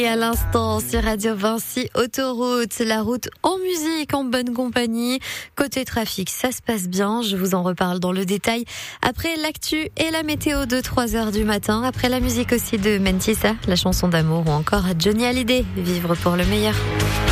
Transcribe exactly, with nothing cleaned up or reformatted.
Hallyday à l'instant sur Radio Vinci Autoroute, la route en musique, en bonne compagnie. Côté trafic, ça se passe bien, je vous en reparle dans le détail après l'actu et la météo de trois heures du matin, après la musique aussi de Mentissa, la chanson d'amour ou encore Johnny Hallyday, Vivre pour le meilleur.